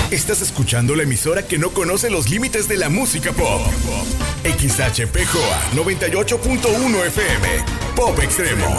Estás escuchando la emisora que no conoce los límites de la música pop. XHPJOA 98.1 FM. Pop Extremo.